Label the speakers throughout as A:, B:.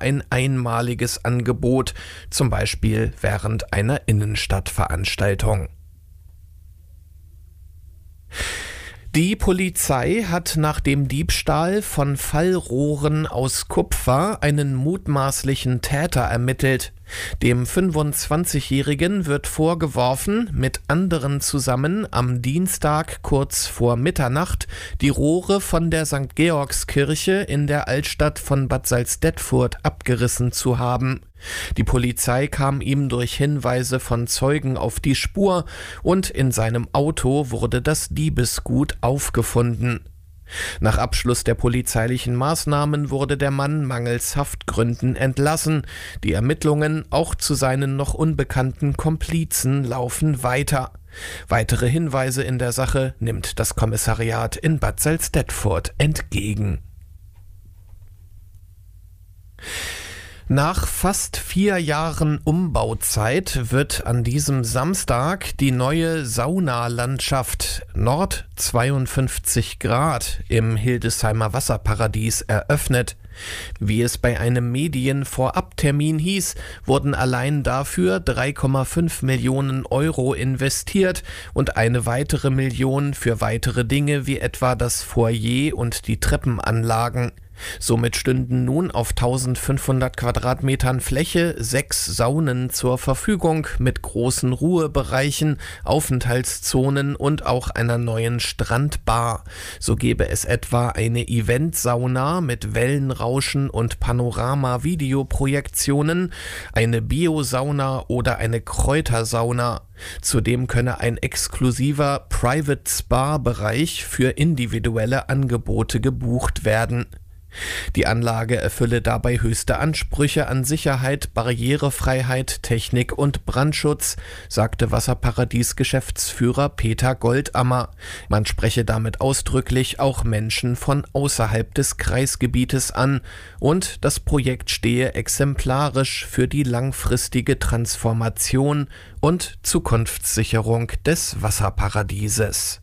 A: ein einmaliges Angebot, zum Beispiel während einer Innenstadtveranstaltung. Die Polizei hat nach dem Diebstahl von Fallrohren aus Kupfer einen mutmaßlichen Täter ermittelt. Dem 25-Jährigen wird vorgeworfen, mit anderen zusammen am Dienstag kurz vor Mitternacht die Rohre von der St. Georgskirche in der Altstadt von Bad Salzdetfurt abgerissen zu haben. Die Polizei kam ihm durch Hinweise von Zeugen auf die Spur und in seinem Auto wurde das Diebesgut aufgefunden. Nach Abschluss der polizeilichen Maßnahmen wurde der Mann mangels Haftgründen entlassen. Die Ermittlungen auch zu seinen noch unbekannten Komplizen laufen weiter. Weitere Hinweise in der Sache nimmt das Kommissariat in Bad Salzdetfurt entgegen. Nach fast 4 Jahren Umbauzeit wird an diesem Samstag die neue Saunalandschaft Nord 52 Grad im Hildesheimer Wasserparadies eröffnet. Wie es bei einem Medienvorabtermin hieß, wurden allein dafür 3,5 Millionen Euro investiert und eine weitere Million für weitere Dinge wie etwa das Foyer und die Treppenanlagen. Somit stünden nun auf 1500 Quadratmetern Fläche 6 Saunen zur Verfügung mit großen Ruhebereichen, Aufenthaltszonen und auch einer neuen Strandbar. So gäbe es etwa eine Eventsauna mit Wellenrauschen und Panorama-Videoprojektionen, eine Biosauna oder eine Kräutersauna. Zudem könne ein exklusiver Private Spa-Bereich für individuelle Angebote gebucht werden. Die Anlage erfülle dabei höchste Ansprüche an Sicherheit, Barrierefreiheit, Technik und Brandschutz, sagte Wasserparadies-Geschäftsführer Peter Goldammer. Man spreche damit ausdrücklich auch Menschen von außerhalb des Kreisgebietes an und das Projekt stehe exemplarisch für die langfristige Transformation und Zukunftssicherung des Wasserparadieses.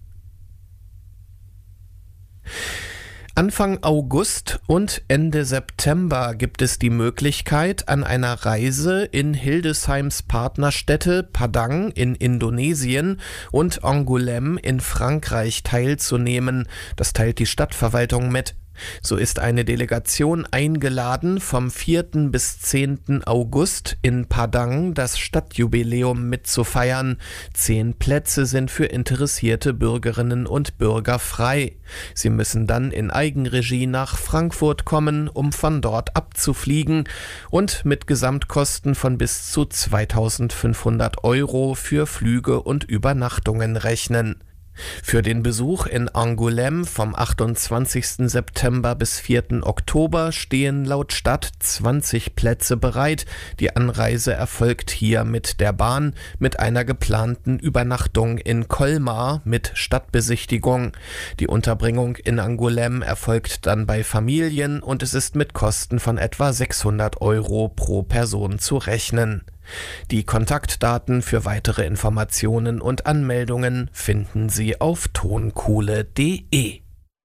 A: Anfang August und Ende September gibt es die Möglichkeit, an einer Reise in Hildesheims Partnerstädte Padang in Indonesien und Angoulême in Frankreich teilzunehmen. Das teilt die Stadtverwaltung mit. So ist eine Delegation eingeladen, vom 4. bis 10. August in Padang das Stadtjubiläum mitzufeiern. 10 Plätze sind für interessierte Bürgerinnen und Bürger frei. Sie müssen dann in Eigenregie nach Frankfurt kommen, um von dort abzufliegen und mit Gesamtkosten von bis zu 2.500 Euro für Flüge und Übernachtungen rechnen. Für den Besuch in Angoulême vom 28. September bis 4. Oktober stehen laut Stadt 20 Plätze bereit. Die Anreise erfolgt hier mit der Bahn mit einer geplanten Übernachtung in Colmar mit Stadtbesichtigung. Die Unterbringung in Angoulême erfolgt dann bei Familien und es ist mit Kosten von etwa 600 Euro pro Person zu rechnen. Die Kontaktdaten für weitere Informationen und Anmeldungen finden Sie auf tonkuhle.de.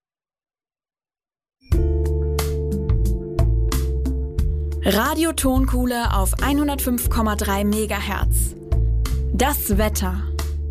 B: Radio Tonkuhle auf 105,3 MHz. Das Wetter.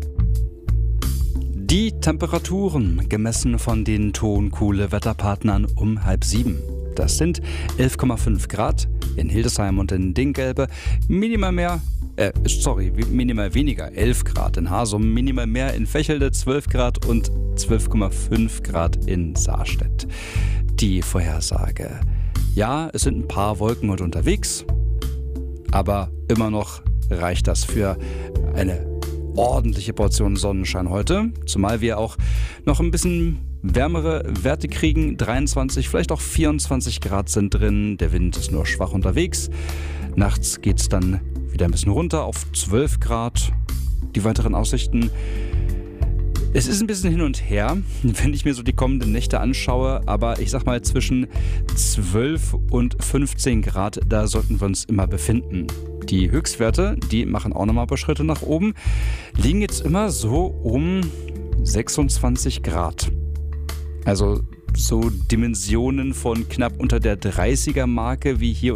C: Die Temperaturen gemessen von den Tonkuhle-Wetterpartnern um 6:30. Das sind 11,5 Grad in Hildesheim und in Dinkelbe, minimal weniger, 11 Grad in Hasum, minimal mehr in Vechelde, 12 Grad und 12,5 Grad in Saarstedt. Die Vorhersage. Ja, es sind ein paar Wolken heute unterwegs, aber immer noch reicht das für eine ordentliche Portion Sonnenschein heute, zumal wir auch noch ein bisschen wärmere Werte kriegen, 23, vielleicht auch 24 Grad sind drin, der Wind ist nur schwach unterwegs. Nachts geht es dann wieder ein bisschen runter auf 12 Grad. Die weiteren Aussichten, es ist ein bisschen hin und her, wenn ich mir so die kommenden Nächte anschaue, aber ich sag mal zwischen 12 und 15 Grad, da sollten wir uns immer befinden. Die Höchstwerte, die machen auch nochmal ein paar Schritte nach oben, liegen jetzt immer so um 26 Grad. Also so Dimensionen von knapp unter der 30er-Marke wie hier